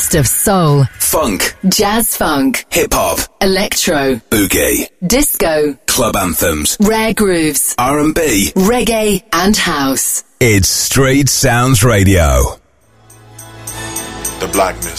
best of soul, funk, jazz funk, hip-hop, electro, boogie, disco, club anthems, rare grooves, R&B, reggae and house. It's Street Sounds Radio. The blackness